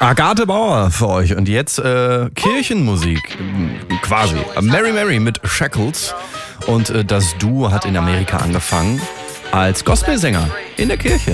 Agathe Bauer für euch und jetzt Kirchenmusik quasi. Mary Mary mit Shackles und das Duo hat in Amerika angefangen als Gospelsänger in der Kirche.